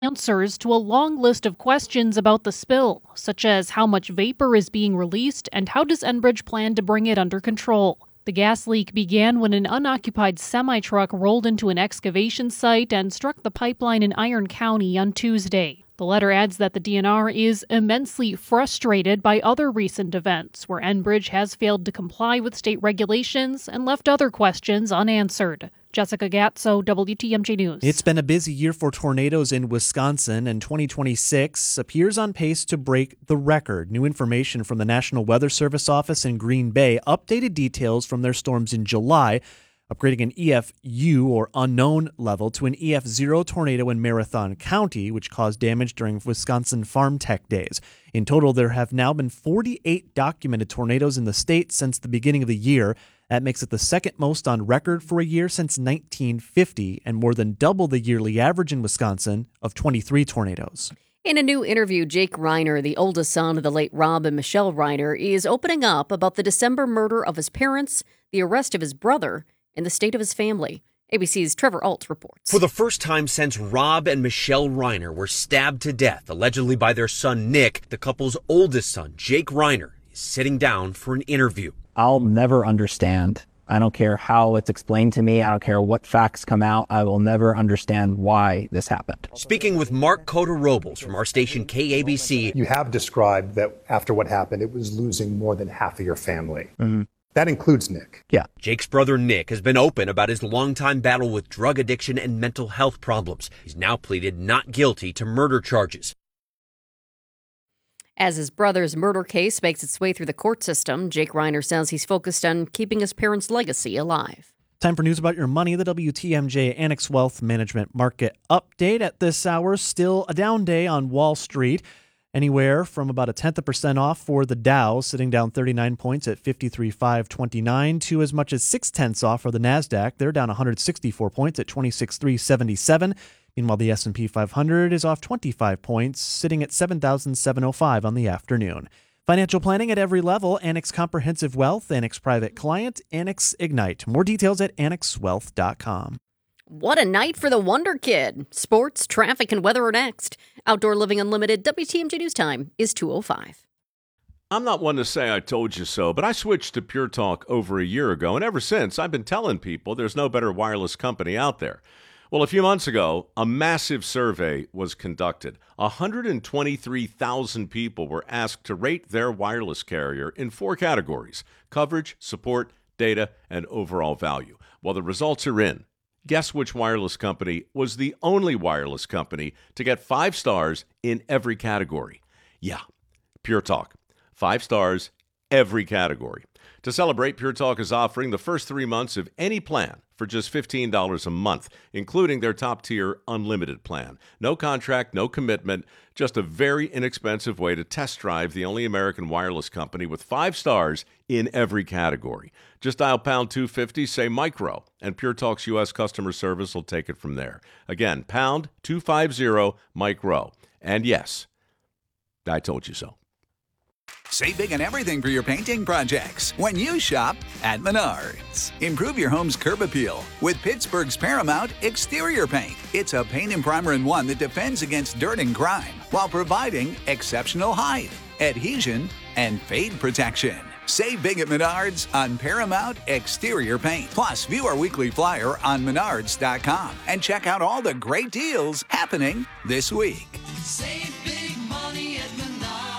answers to a long list of questions about the spill, such as how much vapor is being released and how does Enbridge plan to bring it under control. The gas leak began when an unoccupied semi-truck rolled into an excavation site and struck the pipeline in Iron County on Tuesday. The letter adds that the DNR is immensely frustrated by other recent events where Enbridge has failed to comply with state regulations and left other questions unanswered. Jessica Gatso, WTMJ News. It's been a busy year for tornadoes in Wisconsin, and 2026 appears on pace to break the record. New information from the National Weather Service office in Green Bay updated details from their storms in July, upgrading an EFU, or unknown level, to an EF0 tornado in Marathon County, which caused damage during Wisconsin Farm Tech Days. In total, there have now been 48 documented tornadoes in the state since the beginning of the year. That makes it the second most on record for a year since 1950 and more than double the yearly average in Wisconsin of 23 tornadoes. In a new interview, Jake Reiner, the oldest son of the late Rob and Michelle Reiner, is opening up about the December murder of his parents, the arrest of his brother, and the state of his family. ABC's Trevor Alt reports. For the first time since Rob and Michelle Reiner were stabbed to death, allegedly by their son Nick, the couple's oldest son, Jake Reiner, is sitting down for an interview. I'll never understand. I don't care how it's explained to me. I don't care what facts come out. I will never understand why this happened. Speaking with Mark Cota-Robles from our station KABC. You have described that after what happened, it was losing more than half of your family. Mm-hmm. That includes Nick. Yeah. Jake's brother Nick has been open about his longtime battle with drug addiction and mental health problems. He's now pleaded not guilty to murder charges. As his brother's murder case makes its way through the court system, Jake Reiner says he's focused on keeping his parents' legacy alive. Time for news about your money. The WTMJ Annex Wealth Management Market Update at this hour. Still a down day on Wall Street. Anywhere from about 0.1% off for the Dow, sitting down 39 points at 53,529, to as much as 0.6 off for the NASDAQ. They're down 164 points at 26,377. Meanwhile, the S&P 500 is off 25 points, sitting at 7,705 on the afternoon. Financial planning at every level: Annex Comprehensive Wealth, Annex Private Client, Annex Ignite. More details at annexwealth.com. What a night for the Wonder Kid. Sports, traffic, and weather are next. Outdoor Living Unlimited, WTMJ News Time is 2:05. I'm not one to say I told you so, but I switched to Pure Talk over a year ago, and ever since, I've been telling people there's no better wireless company out there. Well, a few months ago, a massive survey was conducted. 123,000 people were asked to rate their wireless carrier in 4 categories: coverage, support, data, and overall value. Well, the results are in. Guess which wireless company was the only wireless company to get 5 stars in every category? Yeah, Pure Talk. 5 stars, every category. To celebrate, Pure Talk is offering the first 3 months of any plan for just $15 a month, including their top-tier unlimited plan. No contract, no commitment, just a very inexpensive way to test drive the only American wireless company with 5 stars in every category. Just dial pound 250, say micro, and Pure Talk's U.S. customer service will take it from there. Again, pound 250 micro. And yes, I told you so. Save big on everything for your painting projects when you shop at Menards. Improve your home's curb appeal with Pittsburgh's Paramount Exterior Paint. It's a paint and primer in one that defends against dirt and grime while providing exceptional height, adhesion, and fade protection. Save big at Menards on Paramount Exterior Paint. Plus, view our weekly flyer on menards.com and check out all the great deals happening this week. Save big money at Menards.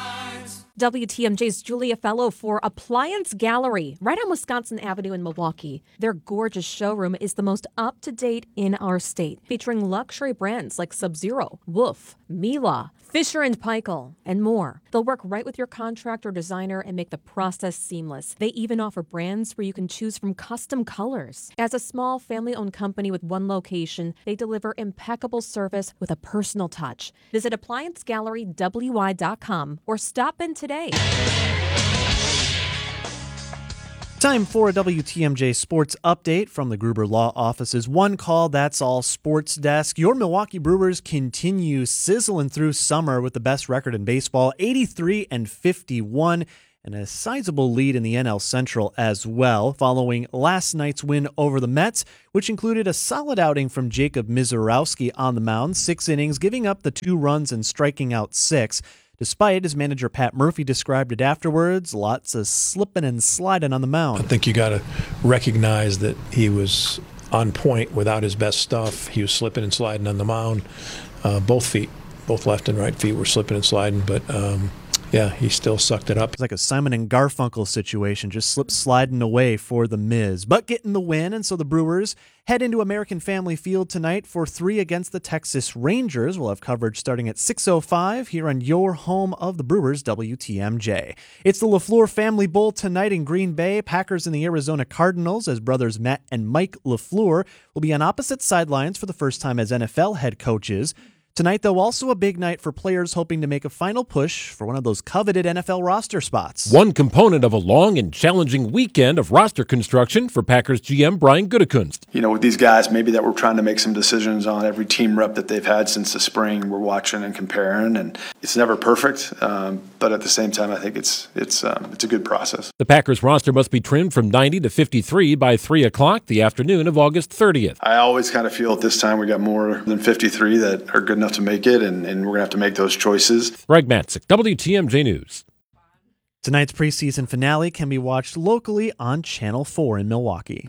WTMJ's Julia Fellow for Appliance Gallery, right on Wisconsin Avenue in Milwaukee. Their gorgeous showroom is the most up-to-date in our state, featuring luxury brands like Sub-Zero, Wolf, Miele, Fisher & Paykel, and more. They'll work right with your contractor or designer and make the process seamless. They even offer brands where you can choose from custom colors. As a small family-owned company with one location, they deliver impeccable service with a personal touch. Visit ApplianceGalleryWY.com or stop in today. Time for a WTMJ Sports Update from the Gruber Law Office's One Call, That's All Sports Desk. Your Milwaukee Brewers continue sizzling through summer with the best record in baseball, 83-51. and a sizable lead in the NL Central as well, following last night's win over the Mets, which included a solid outing from Jacob Misiorowski on the mound, 6 innings, giving up the 2 runs and striking out 6. Despite, as manager Pat Murphy described it afterwards, lots of slipping and sliding on the mound. I think you got to recognize that he was on point without his best stuff. He was slipping and sliding on the mound. Both feet, both left and right feet were slipping and sliding, but yeah, he still sucked it up. It's like a Simon and Garfunkel situation, just sliding away for the Miz, but getting the win, and so the Brewers head into American Family Field tonight for 3 against the Texas Rangers. We'll have coverage starting at 6:05 here on your home of the Brewers, WTMJ. It's the LaFleur Family Bowl tonight in Green Bay. Packers and the Arizona Cardinals, as brothers Matt and Mike LaFleur will be on opposite sidelines for the first time as NFL head coaches. Tonight, though, also a big night for players hoping to make a final push for one of those coveted NFL roster spots. One component of a long and challenging weekend of roster construction for Packers GM Brian Gutekunst. You know, with these guys, maybe that we're trying to make some decisions on every team rep that they've had since the spring. We're watching and comparing, and it's never perfect, but at the same time, I think it's a good process. The Packers roster must be trimmed from 90 to 53 by 3 o'clock the afternoon of August 30th. I always kind of feel at this time we got more than 53 that are good enough to make it, and we're going to have to make those choices. Greg Matzik, WTMJ News. Tonight's preseason finale can be watched locally on Channel 4 in Milwaukee.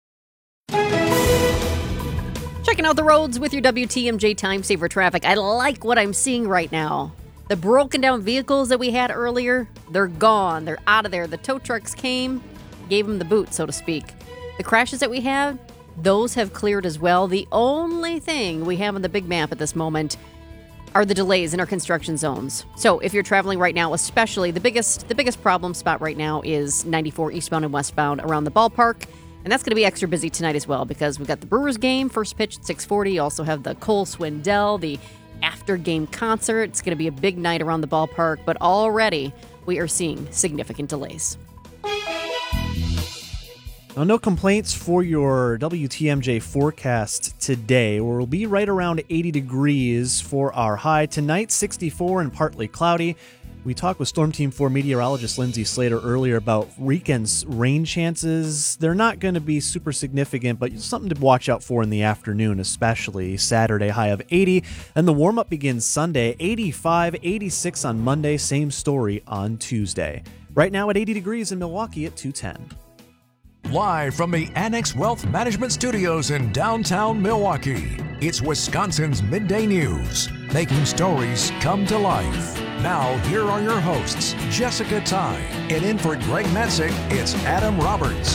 Checking out the roads with your WTMJ Time Saver traffic. I like what I'm seeing right now. The broken down vehicles that we had earlier, they're gone. They're out of there. The tow trucks came, gave them the boot, so to speak. The crashes that we had, those have cleared as well. The only thing we have on the big map at this moment are the delays in our construction zones. So if you're traveling right now, especially the biggest problem spot right now is 94 eastbound and westbound around the ballpark. And that's going to be extra busy tonight as well because we've got the Brewers game, first pitch at 6:40. You also have the Cole Swindell, the after-game concert. It's going to be a big night around the ballpark, but already we are seeing significant delays. Now, no complaints for your WTMJ forecast today. We'll be right around 80 degrees for our high. Tonight, 64 and partly cloudy. We talked with Storm Team 4 meteorologist Lindsay Slater earlier about weekend's rain chances. They're not going to be super significant, but something to watch out for in the afternoon, especially Saturday, high of 80. And the warm-up begins Sunday, 85, 86 on Monday, same story on Tuesday. Right now at 80 degrees in Milwaukee at 210. Live from the Annex Wealth Management Studios in downtown Milwaukee, it's Wisconsin's Midday News, making stories come to life. Now, here are your hosts, Jessica Ty, and in for Greg Matzik, it's Adam Roberts.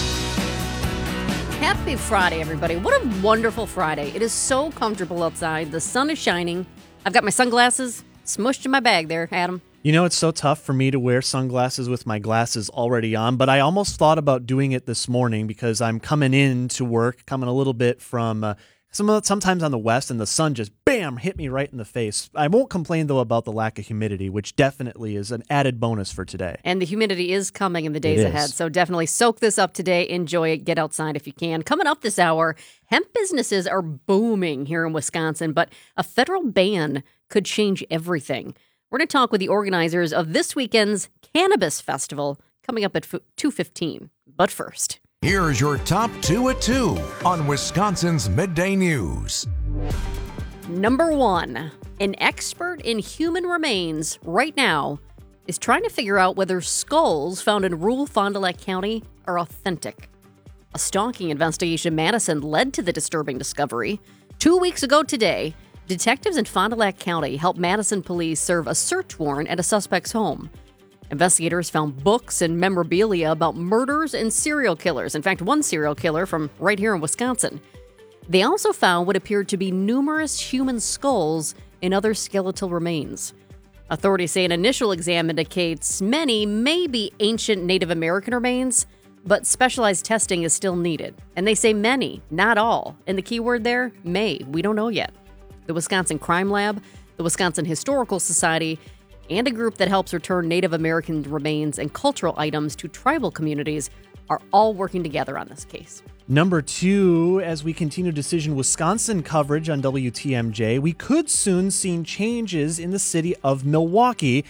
Happy Friday, everybody. What a wonderful Friday. It is so comfortable outside. The sun is shining. I've got my sunglasses smushed in my bag there, Adam. You know, it's so tough for me to wear sunglasses with my glasses already on, but I almost thought about doing it this morning because I'm coming in to work, coming a little bit from sometimes on the west, and the sun just, bam, hit me right in the face. I won't complain, though, about the lack of humidity, which definitely is an added bonus for today. And the humidity is coming in the days ahead, so definitely soak this up today. Enjoy it. Get outside if you can. Coming up this hour, hemp businesses are booming here in Wisconsin, but a federal ban could change everything. We're going to talk with the organizers of this weekend's Cannabis Festival coming up at 2:15. But first, here's your top 2 at 2 on Wisconsin's Midday News. Number 1, an expert in human remains right now is trying to figure out whether skulls found in rural Fond du Lac County are authentic. A stalking investigation in Madison led to the disturbing discovery. 2 weeks ago today, detectives in Fond du Lac County helped Madison police serve a search warrant at a suspect's home. Investigators found books and memorabilia about murders and serial killers. In fact, one serial killer from right here in Wisconsin. They also found what appeared to be numerous human skulls and other skeletal remains. Authorities say an initial exam indicates many may be ancient Native American remains, but specialized testing is still needed. And they say many, not all. And the key word there, may. We don't know yet. The Wisconsin Crime Lab, the Wisconsin Historical Society, and a group that helps return Native American remains and cultural items to tribal communities are all working together on this case. Number 2, as we continue Decision Wisconsin coverage on WTMJ, we could soon see changes in the city of Milwaukee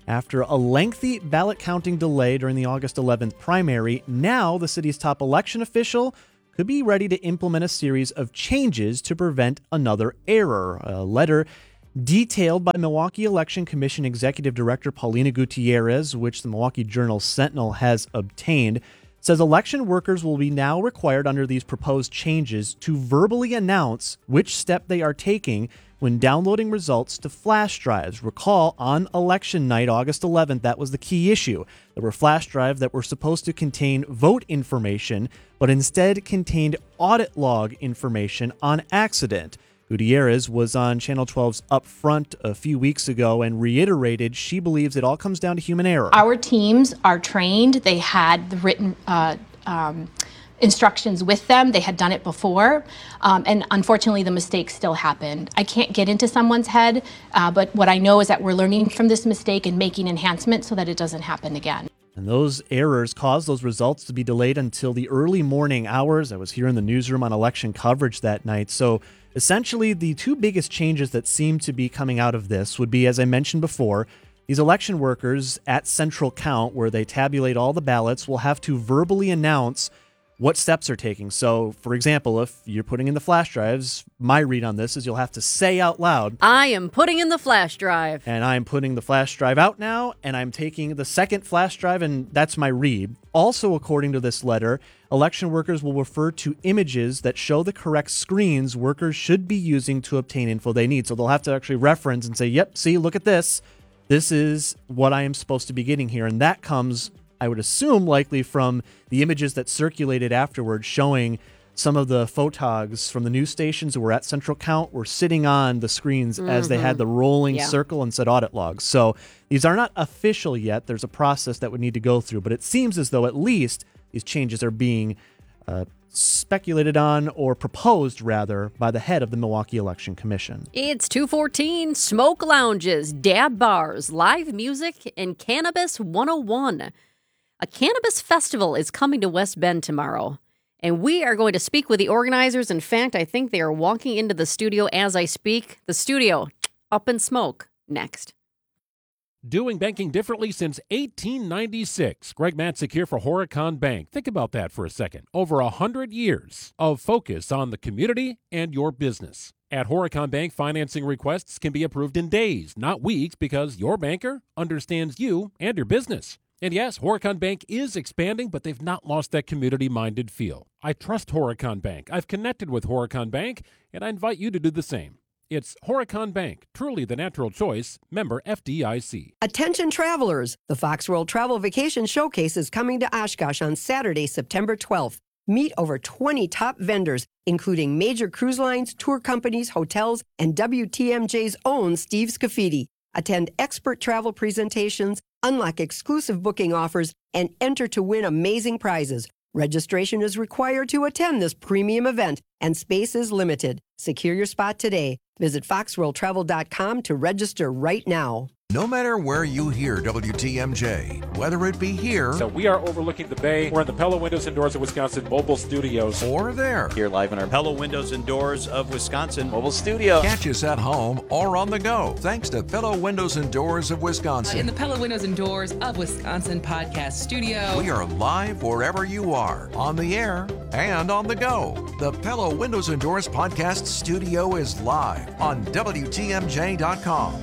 After a lengthy ballot counting delay during the August 11th primary, now the city's top election official could be ready to implement a series of changes to prevent another error. A letter detailed by Milwaukee Election Commission Executive Director Paulina Gutierrez, which the Milwaukee Journal-Sentinel has obtained, says election workers will be now required under these proposed changes to verbally announce which step they are taking when downloading results to flash drives. Recall, on election night, August 11th, that was the key issue. There were flash drives that were supposed to contain vote information, but instead contained audit log information on accident. Gutierrez was on Channel 12's Up Front a few weeks ago and reiterated she believes it all comes down to human error. Our teams are trained. They had the written instructions with them. They had done it before. And unfortunately, the mistake still happened. I can't get into someone's head, but what I know is that we're learning from this mistake and making enhancements so that it doesn't happen again. And those errors caused those results to be delayed until the early morning hours. I was here in the newsroom on election coverage that night. So essentially, the two biggest changes that seem to be coming out of this would be, as I mentioned before, these election workers at Central Count, where they tabulate all the ballots, will have to verbally announce what steps are taking. So, for example, if you're putting in the flash drives, my read on this is you'll have to say out loud, I am putting in the flash drive. And I'm putting the flash drive out now, and I'm taking the second flash drive, and that's my read. Also, according to this letter, election workers will refer to images that show the correct screens workers should be using to obtain info they need. So they'll have to actually reference and say, yep, see, look at this. This is what I am supposed to be getting here. And that comes, I would assume, likely from the images that circulated afterwards showing some of the photogs from the news stations who were at Central Count were sitting on the screens as they had the rolling circle and said audit logs. So these are not official yet. There's a process that would need to go through, but it seems as though at least these changes are being speculated on, or proposed rather, by the head of the Milwaukee Election Commission. It's 2:14, smoke lounges, dab bars, live music, and Cannabis 101. A cannabis festival is coming to West Bend tomorrow, and we are going to speak with the organizers. In fact, I think they are walking into the studio as I speak. The studio up in smoke next. Doing banking differently since 1896. Greg Matzik here for Horicon Bank. Think about that for a second. Over 100 years of focus on the community and your business. At Horicon Bank, financing requests can be approved in days, not weeks, because your banker understands you and your business. And yes, Horicon Bank is expanding, but they've not lost that community-minded feel. I trust Horicon Bank. I've connected with Horicon Bank, and I invite you to do the same. It's Horicon Bank, truly the natural choice, member FDIC. Attention travelers, the Fox World Travel Vacation Showcase is coming to Oshkosh on Saturday, September 12th. Meet over 20 top vendors, including major cruise lines, tour companies, hotels, and WTMJ's own Steve Scafidi. Attend expert travel presentations, unlock exclusive booking offers, and enter to win amazing prizes. Registration is required to attend this premium event, and space is limited. Secure your spot today. Visit foxworldtravel.com to register right now. No matter where you hear WTMJ, whether it be here. So we are overlooking the bay. We're in the Pella Windows and Doors of Wisconsin mobile studios. Or there. Here live in our Pella Windows and Doors of Wisconsin mobile studio. Catch us at home or on the go, thanks to Pella Windows and Doors of Wisconsin. In the Pella Windows and Doors of Wisconsin podcast studio. We are live wherever you are, on the air and on the go. The Pella Windows and Doors podcast studio is live on WTMJ.com.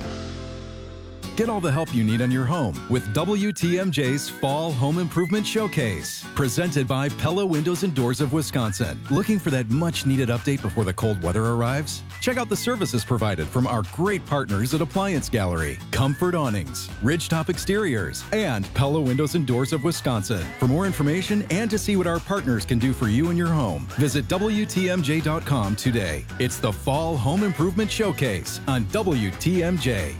Get all the help you need on your home with WTMJ's Fall Home Improvement Showcase, presented by Pella Windows and Doors of Wisconsin. Looking for that much-needed update before the cold weather arrives? Check out the services provided from our great partners at Appliance Gallery, Comfort Awnings, Ridgetop Exteriors, and Pella Windows and Doors of Wisconsin. For more information and to see what our partners can do for you and your home, visit WTMJ.com today. It's the Fall Home Improvement Showcase on WTMJ.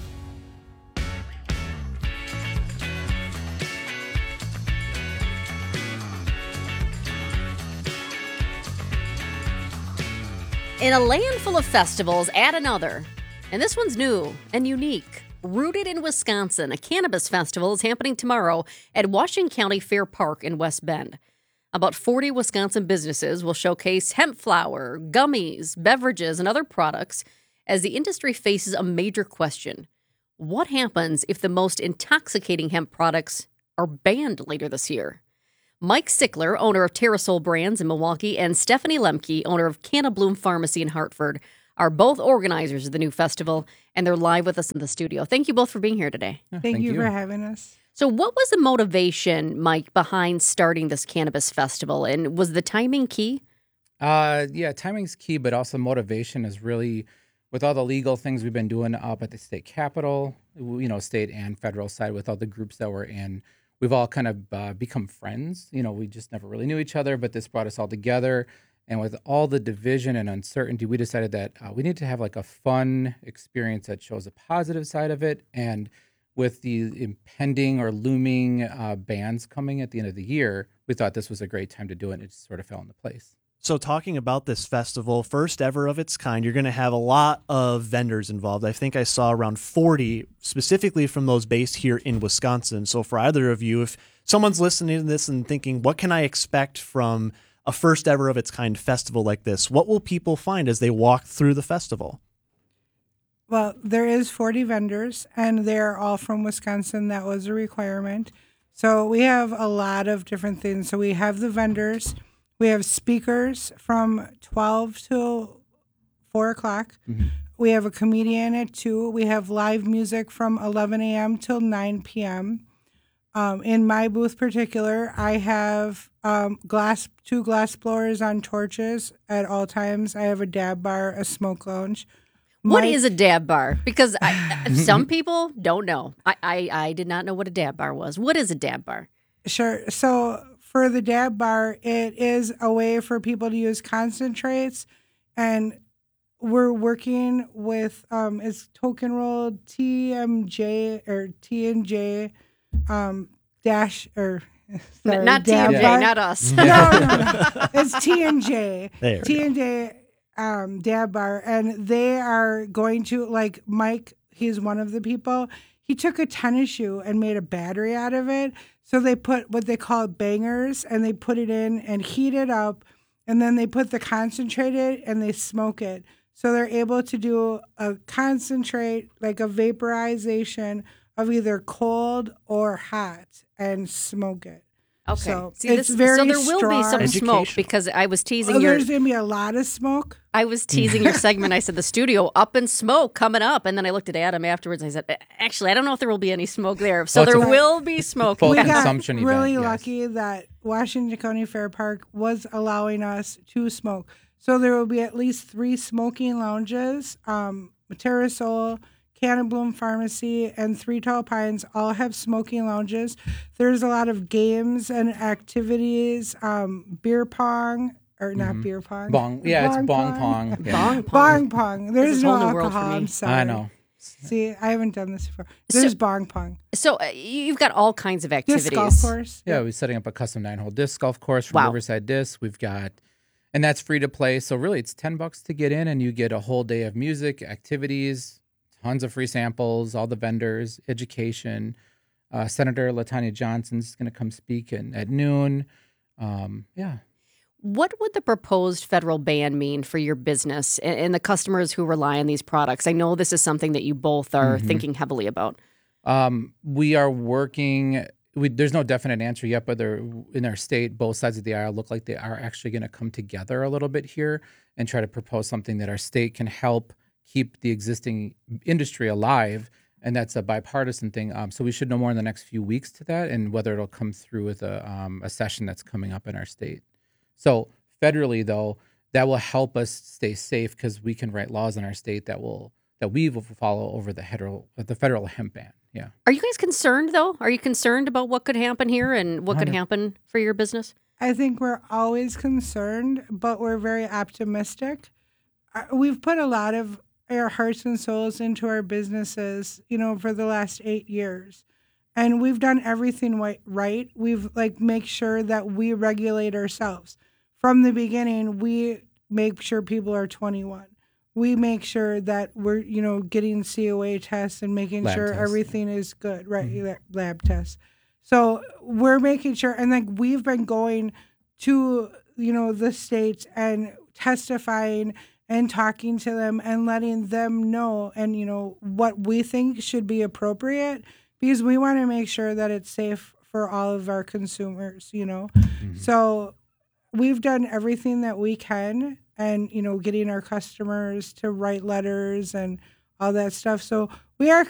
In a land full of festivals, add another. And this one's new and unique. Rooted in Wisconsin, a cannabis festival is happening tomorrow at Washington County Fair Park in West Bend. About 40 Wisconsin businesses will showcase hemp flower, gummies, beverages, and other products as the industry faces a major question. What happens if the most intoxicating hemp products are banned later this year? Mike Sickler, owner of Terrasol Brands in Milwaukee, and Stephanie Lemke, owner of Canna Bloom Pharmacy in Hartford, are both organizers of the new festival, and they're live with us in the studio. Thank you both for being here today. Thank you for having us. So what was the motivation, Mike, behind starting this cannabis festival, and was the timing key? Yeah, timing's key, but also motivation is really, with all the legal things we've been doing up at the state capitol, state and federal side with all the groups that we're in, we've all kind of become friends. We just never really knew each other, but this brought us all together. And with all the division and uncertainty, we decided that we need to have like a fun experience that shows a positive side of it. And with the impending or looming bans coming at the end of the year, we thought this was a great time to do it, and it just sort of fell into place. So talking about this festival, first ever of its kind, you're going to have a lot of vendors involved. I think I saw around 40, specifically from those based here in Wisconsin. So for either of you, if someone's listening to this and thinking, what can I expect from a first ever of its kind festival like this, what will people find as they walk through the festival? Well, there is 40 vendors, and they're all from Wisconsin. That was a requirement. So we have a lot of different things. So we have the vendors. We have speakers from 12 till 4 o'clock. Mm-hmm. We have a comedian at 2. We have live music from 11 a.m. till 9 p.m. In my booth particular, I have 2 glass blowers on torches at all times. I have a dab bar, a smoke lounge. What is a dab bar? Because some people don't know. I did not know what a dab bar was. What is a dab bar? Sure. So for the dab bar, it is a way for people to use concentrates, and we're working with it's token rolled TMJ or TNJ dash or sorry, not TMJ, not us. No. It's TNJ. TNJ dab bar, and they are going to, like, Mike, he's one of the people. He took a tennis shoe and made a battery out of it. So they put what they call bangers, and they put it in and heat it up, and then they put the concentrate in and they smoke it. So they're able to do a concentrate, like a vaporization of either cold or hot, and smoke it. Okay. So See, it's very so there will be some Education. smoke, because I was teasing there's going to be a lot of smoke. I was teasing your segment. I said the studio up in smoke coming up, and then I looked at Adam afterwards and I said, actually, I don't know if there will be any smoke there. So there will be smoke. We got really lucky that Washington County Fair Park was allowing us to smoke. So there will be at least 3 smoking lounges. Terrasol, Canna Bloom Pharmacy, and 3 Tall Pines all have smoking lounges. There's a lot of games and activities, beer pong, or not beer pong. Bong. Yeah, it's bong pong. Yeah. Bong pong. Bong pong. There's no alcohol. I'm sorry. I know. See, I haven't done this before. There's bong pong. So you've got all kinds of activities. Disc golf course. Yeah, we're setting up a custom 9-hole disc golf course from Riverside Disc. We've got, and that's free to play. So really, it's $10 to get in, and you get a whole day of music, activities, tons of free samples, all the vendors, education. Senator LaTanya Johnson's going to come speak at noon. Yeah. What would the proposed federal ban mean for your business and the customers who rely on these products? I know this is something that you both are thinking heavily about. We are working. There's no definite answer yet, but in our state, both sides of the aisle look like they are actually going to come together a little bit here and try to propose something that our state can help keep the existing industry alive, and that's a bipartisan thing. So we should know more in the next few weeks to that, and whether it'll come through with a session that's coming up in our state. So federally, though, that will help us stay safe, because we can write laws in our state that we will follow over the federal hemp ban. Yeah. Are you guys concerned, though? Are you concerned about what could happen here and what could happen for your business? I think we're always concerned, but we're very optimistic. We've put a lot of our hearts and souls into our businesses, for the last 8 years. And we've done everything right. We've make sure that we regulate ourselves. From the beginning, we make sure people are 21. We make sure that we're, getting COA tests and making sure everything is good, right? Mm-hmm. Lab tests. So we're making sure, and we've been going to, the states and testifying and talking to them and letting them know and, what we think should be appropriate, because we want to make sure that it's safe for all of our consumers, So we've done everything that we can and, getting our customers to write letters and all that stuff. So we are